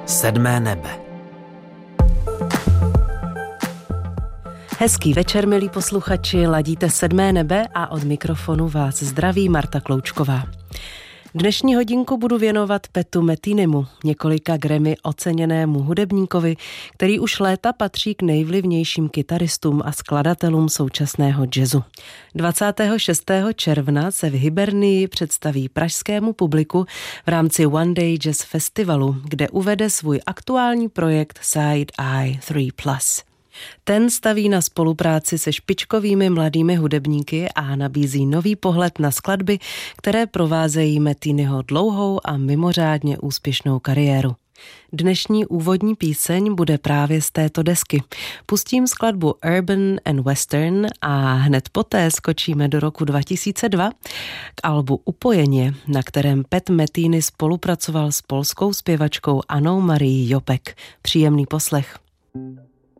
Sedmé nebe. Hezký večer, milí posluchači, ladíte Sedmé nebe a od mikrofonu vás zdraví Marta Kloučková. Dnešní hodinku budu věnovat Patu Metinimu, několika Grammy oceněnému hudebníkovi, který už léta patří k nejvlivnějším kytaristům a skladatelům současného jazzu. 26. června se v Hybernii představí pražskému publiku v rámci One Day Jazz Festivalu, kde uvede svůj aktuální projekt Side Eye 3+. Ten staví na spolupráci se špičkovými mladými hudebníky a nabízí nový pohled na skladby, které provázejí Metiniho dlouhou a mimořádně úspěšnou kariéru. Dnešní úvodní píseň bude právě z této desky. Pustím skladbu Urban and Western a hned poté skočíme do roku 2002 k albu Upojeně, na kterém Pat Metini spolupracoval s polskou zpěvačkou Annou Marií Jopek. Příjemný poslech.